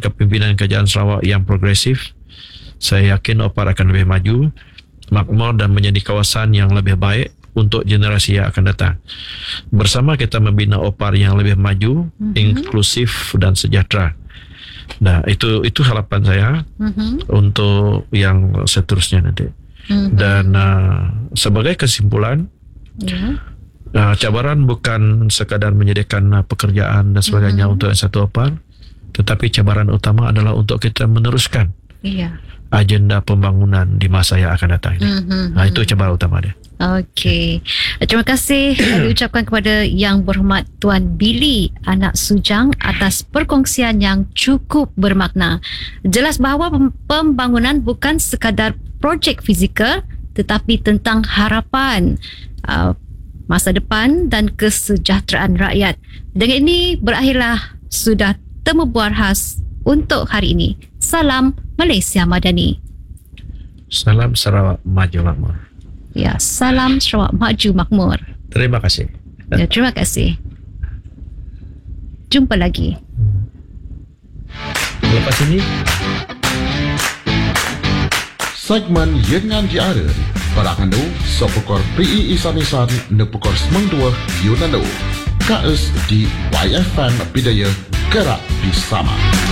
kepimpinan Kerajaan Sarawak yang progresif, saya yakin OPAR akan lebih maju, makmur dan menjadi kawasan yang lebih baik untuk generasi yang akan datang. Bersama kita membina OPAR yang lebih maju, inklusif dan sejahtera. Nah, itu harapan saya untuk yang seterusnya nanti. Dan sebagai kesimpulan, cabaran bukan sekadar menyediakan pekerjaan dan sebagainya untuk satu OPAR, tetapi cabaran utama adalah untuk kita meneruskan agenda pembangunan di masa yang akan datang ini. Itu cabaran utama dia. Okey. Terima kasih diucapkan kepada Yang Berhormat Tuan Billy Anak Sujang atas perkongsian yang cukup bermakna. Jelas bahawa pembangunan bukan sekadar projek fizikal, tetapi tentang harapan masa depan dan kesejahteraan rakyat. Dengan ini berakhirlah sudah temu buar khas untuk hari ini. Salam Malaysia Madani. Salam Sarawak Maju Makmur. Ya, salam Sarawak Maju Makmur. Terima kasih. Ya, terima kasih. Jumpa lagi. Lepas ini segmen Yengan Diara Parakando Sopokor PI Isanisan Nepukor Semang 2 Yunano KS di YFM Bidaya Gerak Bersama.